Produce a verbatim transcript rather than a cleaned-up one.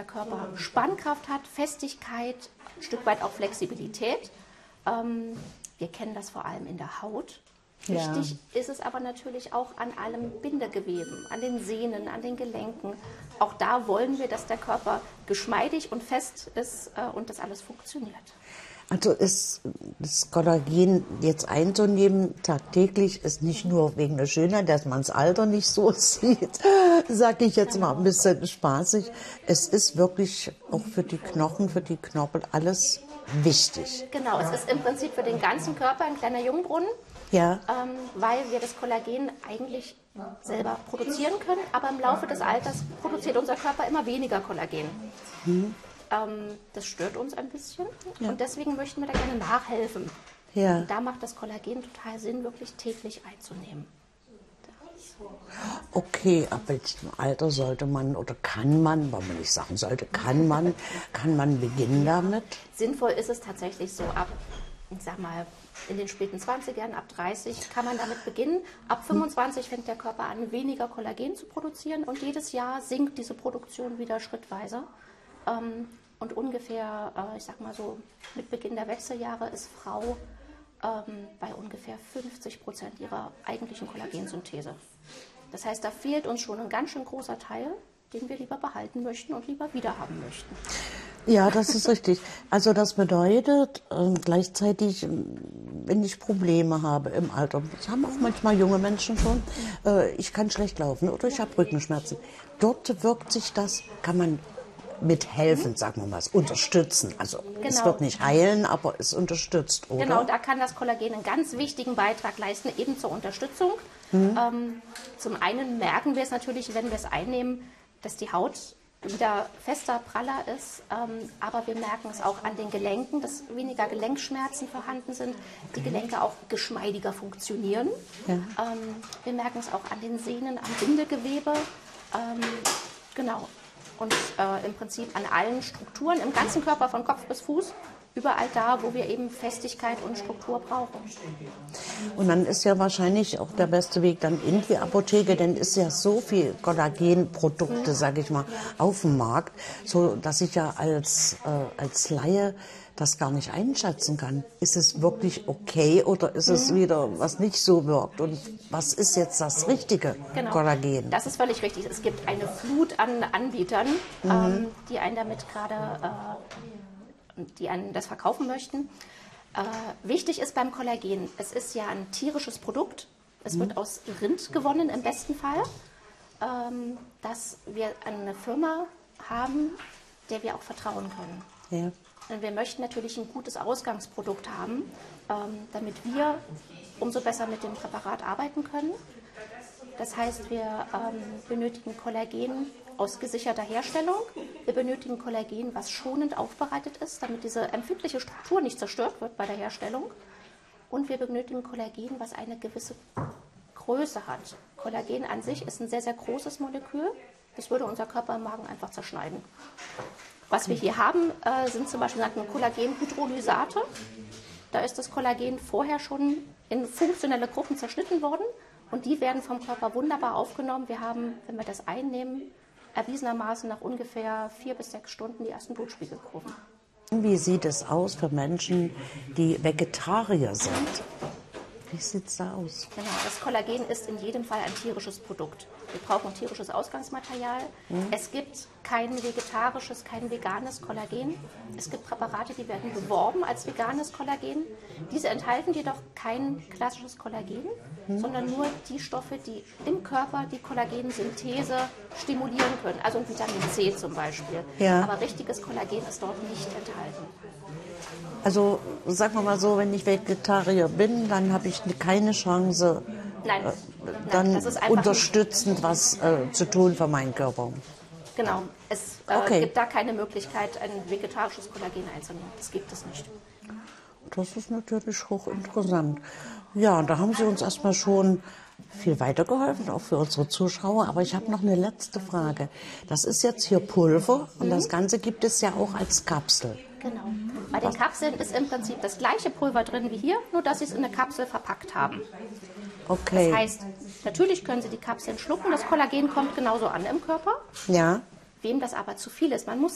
Körper Spannkraft hat, Festigkeit, ein Stück weit auch Flexibilität. Ähm, wir kennen das vor allem in der Haut. Wichtig ja. ist es aber natürlich auch an allem Bindegeweben, an den Sehnen, an den Gelenken. Auch da wollen wir, dass der Körper geschmeidig und fest ist äh, und das alles funktioniert. Also ist das Kollagen jetzt einzunehmen tagtäglich ist nicht nur wegen der Schönheit, dass man das Alter nicht so sieht, sage ich jetzt mal ein bisschen spaßig. Es ist wirklich auch für die Knochen, für die Knorpel alles wichtig. Genau, es ist im Prinzip für den ganzen Körper ein kleiner Jungbrunnen. Ja. Ähm, weil wir das Kollagen eigentlich selber produzieren können, aber im Laufe des Alters produziert unser Körper immer weniger Kollagen. Mhm. Ähm, das stört uns ein bisschen ja. und deswegen möchten wir da gerne nachhelfen. Ja. Und da macht das Kollagen total Sinn, wirklich täglich einzunehmen. Okay, ab welchem Alter sollte man oder kann man, weil man nicht sagen sollte, kann man, kann man beginnen damit? Sinnvoll ist es tatsächlich so ab, ich sag mal, in den späten zwanzigern, ab dreißig kann man damit beginnen. Ab fünfundzwanzig fängt der Körper an, weniger Kollagen zu produzieren und jedes Jahr sinkt diese Produktion wieder schrittweise. Ähm, und ungefähr, äh, ich sag mal so, mit Beginn der Wechseljahre ist Frau ähm, bei ungefähr fünfzig Prozent ihrer eigentlichen Kollagensynthese. Das heißt, da fehlt uns schon ein ganz schön großer Teil, den wir lieber behalten möchten und lieber wiederhaben möchten. Ja, das ist richtig. Also das bedeutet äh, gleichzeitig, wenn ich Probleme habe im Alter, das haben auch manchmal junge Menschen schon, äh, ich kann schlecht laufen oder ich habe Rückenschmerzen. Dort wirkt sich das, kann man mithelfen, sagen wir mal, unterstützen. Also genau. Es wird nicht heilen, aber es unterstützt, oder? Genau, da kann das Kollagen einen ganz wichtigen Beitrag leisten, eben zur Unterstützung. Mhm. Ähm, zum einen merken wir es natürlich, wenn wir es einnehmen, dass die Haut wieder fester, praller ist, ähm, aber wir merken es auch an den Gelenken, dass weniger Gelenkschmerzen vorhanden sind, die Gelenke auch geschmeidiger funktionieren. Ja. Ähm, wir merken es auch an den Sehnen, am Bindegewebe, ähm, genau. Und äh, im Prinzip an allen Strukturen, im ganzen Körper von Kopf bis Fuß, überall da, wo wir eben Festigkeit und Struktur brauchen. Und dann ist ja wahrscheinlich auch der beste Weg dann in die Apotheke, denn ist ja so viel Kollagenprodukte, mhm. sage ich mal, ja. auf dem Markt, so dass ich ja als, äh, als Laie das gar nicht einschätzen kann. Ist es wirklich okay oder ist mhm. es wieder, was nicht so wirkt? Und was ist jetzt das richtige genau. Kollagen? Das ist völlig richtig. Es gibt eine Flut an Anbietern, mhm. ähm, die einen damit gerade äh, die einen das verkaufen möchten. Äh, wichtig ist beim Kollagen, es ist ja ein tierisches Produkt. Es mhm. wird aus Rind gewonnen im besten Fall, ähm, dass wir eine Firma haben, der wir auch vertrauen können. Ja. Und wir möchten natürlich ein gutes Ausgangsprodukt haben, ähm, damit wir umso besser mit dem Präparat arbeiten können. Das heißt, wir ähm, benötigen Kollagen aus gesicherter Herstellung. Wir benötigen Kollagen, was schonend aufbereitet ist, damit diese empfindliche Struktur nicht zerstört wird bei der Herstellung. Und wir benötigen Kollagen, was eine gewisse Größe hat. Kollagen an sich ist ein sehr, sehr großes Molekül. Das würde unser Körper im Magen einfach zerschneiden. Was wir hier haben, äh, sind zum Beispiel Kollagenhydrolysate. Da ist das Kollagen vorher schon in funktionelle Gruppen zerschnitten worden. Und die werden vom Körper wunderbar aufgenommen. Wir haben, wenn wir das einnehmen, erwiesenermaßen nach ungefähr vier bis sechs Stunden die ersten Blutspiegelkurven. Wie sieht es aus für Menschen, die Vegetarier sind? Wie sieht es da aus? Genau, das Kollagen ist in jedem Fall ein tierisches Produkt. Wir brauchen tierisches Ausgangsmaterial. Mhm. Es gibt kein vegetarisches, kein veganes Kollagen. Es gibt Präparate, die werden beworben als veganes Kollagen. Diese enthalten jedoch kein klassisches Kollagen, mhm. sondern nur die Stoffe, die im Körper die Kollagensynthese stimulieren können. Also ein Vitamin C zum Beispiel. Ja. Aber richtiges Kollagen ist dort nicht enthalten. Also sagen wir mal so, wenn ich Vegetarier bin, dann habe ich keine Chance, Nein. Äh, dann Nein, das ist unterstützend was äh, zu tun für meinen Körper. Genau, es äh, okay. gibt da keine Möglichkeit, ein vegetarisches Kollagen einzunehmen. Das gibt es nicht. Das ist natürlich hochinteressant. Ja, da haben Sie uns erstmal schon viel weitergeholfen, auch für unsere Zuschauer. Aber ich habe noch eine letzte Frage. Das ist jetzt hier Pulver und mhm. das Ganze gibt es ja auch als Kapsel. Genau. Bei den Kapseln ist im Prinzip das gleiche Pulver drin wie hier, nur dass Sie es in eine Kapsel verpackt haben. Okay. Das heißt, natürlich können Sie die Kapseln schlucken, das Kollagen kommt genauso an im Körper. Ja. Wem das aber zu viel ist, man muss